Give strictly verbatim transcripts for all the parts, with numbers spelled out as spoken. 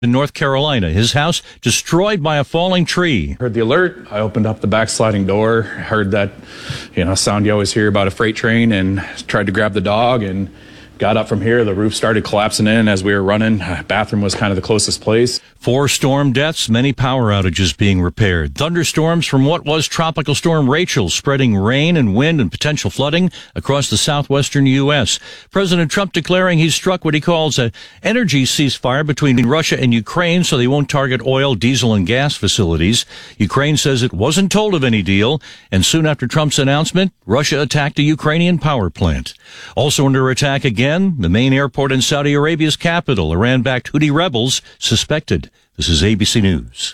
in North Carolina. His house destroyed by a falling tree. Heard the alert. I opened up the back sliding door, heard that, you know, sound you always hear about a freight train, and tried to grab the dog and got up from here. The roof started collapsing in as we were running. Bathroom was kind of the closest place. Four storm deaths, many power outages being repaired. Thunderstorms from what was Tropical Storm Rachel, spreading rain and wind and potential flooding across the southwestern U S. President Trump declaring he's struck what he calls an energy ceasefire between Russia and Ukraine so they won't target oil, diesel, and gas facilities. Ukraine says it wasn't told of any deal, and soon after Trump's announcement, Russia attacked a Ukrainian power plant. Also under attack again, the main airport in Saudi Arabia's capital. Iran-backed Houthi rebels suspected. This is A B C News.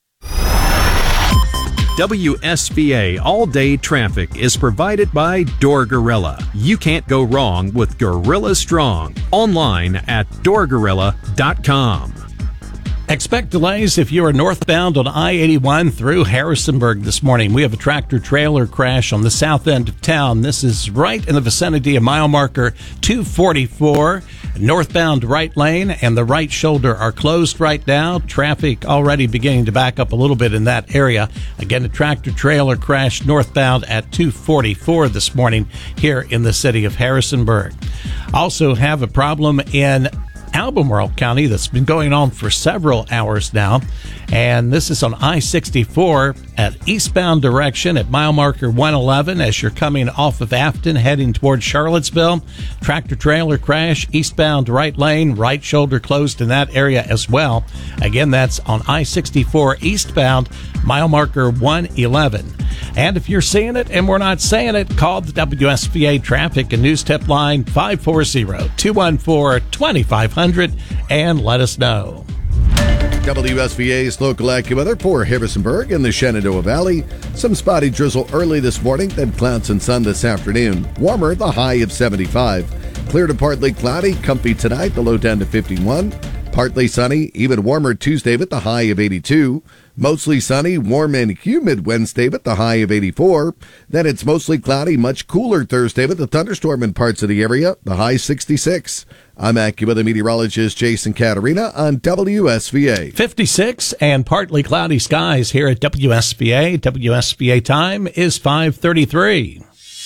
W S B A All-Day Traffic is provided by Door Gorilla. You can't go wrong with Gorilla Strong. Online at door gorilla dot com. Expect delays if you are northbound on I eighty-one through Harrisonburg this morning. We have a tractor-trailer crash on the south end of town. This is right in the vicinity of mile marker two forty-four. Northbound right lane and the right shoulder are closed right now. Traffic already beginning to back up a little bit in that area. Again, a tractor-trailer crash northbound at two forty-four this morning here in the city of Harrisonburg. Also have a problem in Albemarle County that's been going on for several hours now, and this is on I sixty-four at eastbound direction at mile marker one eleven as you're coming off of Afton heading towards Charlottesville. Tractor trailer crash, eastbound right lane, right shoulder closed in that area as well. Again, that's on I sixty-four eastbound, mile marker one eleven. And if you're seeing it and we're not saying it, call the W S B A Traffic and News Tip line five four zero, two one four, two five hundred and let us know. W S B A's local AccuWeather for Harrisonburg and the Shenandoah Valley. Some spotty drizzle early this morning, then clouds and sun this afternoon. Warmer, the high of seventy-five. Clear to partly cloudy, comfy tonight, the low down to fifty-one. Partly sunny, even warmer Tuesday with the high of eighty-two. Mostly sunny, warm and humid Wednesday with the high of eighty-four. Then it's mostly cloudy, much cooler Thursday with a thunderstorm in parts of the area, the high sixty-six. I'm AccuWeather meteorologist Jason Caterina on W S B A. fifty-six and partly cloudy skies here at W S B A. W S B A time is five thirty-three.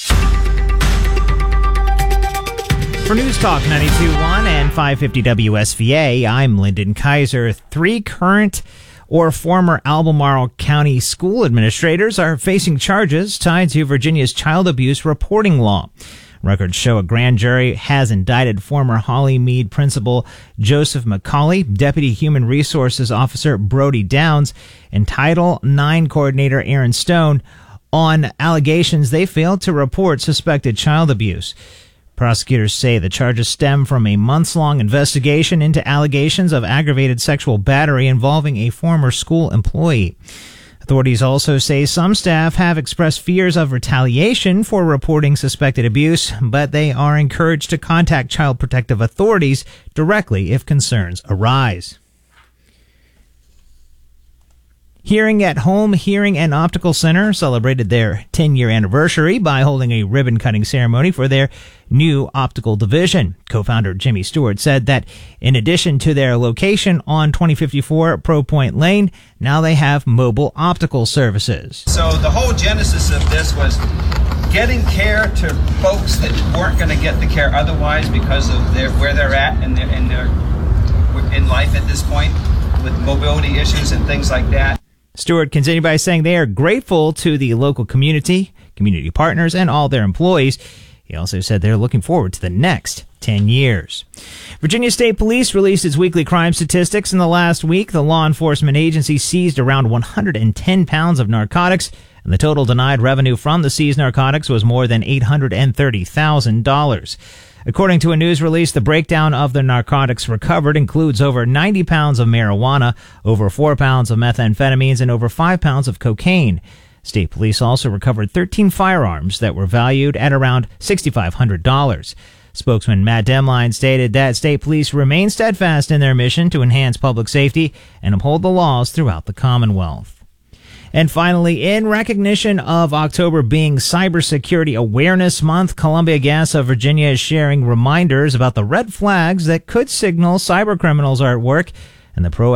For News Talk ninety-two point one and five fifty W S V A, I'm Lyndon Kaiser. Three current or former Albemarle County school administrators are facing charges tied to Virginia's child abuse reporting law. Records show a grand jury has indicted former Holly Mead principal Joseph McCauley, Deputy Human Resources Officer Brody Downs, and Title nine Coordinator Aaron Stone on allegations they failed to report suspected child abuse. Prosecutors say the charges stem from a months-long investigation into allegations of aggravated sexual battery involving a former school employee. Authorities also say some staff have expressed fears of retaliation for reporting suspected abuse, but they are encouraged to contact Child Protective Authorities directly if concerns arise. Hearing at Home Hearing and Optical Center celebrated their ten-year anniversary by holding a ribbon-cutting ceremony for their new optical division. Co-founder Jimmy Stewart said that in addition to their location on twenty fifty-four Pro Point Lane, now they have mobile optical services. So the whole genesis of this was getting care to folks that weren't going to get the care otherwise because of their, where they're at in their, in their in life at this point with mobility issues and things like that. Stewart continued by saying they are grateful to the local community, community partners, and all their employees. He also said they're looking forward to the next ten years. Virginia State Police released its weekly crime statistics in the last week. The law enforcement agency seized around one hundred ten pounds of narcotics, and the total denied revenue from the seized narcotics was more than eight hundred thirty thousand dollars. According to a news release, the breakdown of the narcotics recovered includes over ninety pounds of marijuana, over four pounds of methamphetamines, and over five pounds of cocaine. State Police also recovered thirteen firearms that were valued at around six thousand five hundred dollars. Spokesman Matt Demline stated that State Police remain steadfast in their mission to enhance public safety and uphold the laws throughout the Commonwealth. And finally, in recognition of October being Cybersecurity Awareness Month, Columbia Gas of Virginia is sharing reminders about the red flags that could signal cybercriminals are at work. and the pro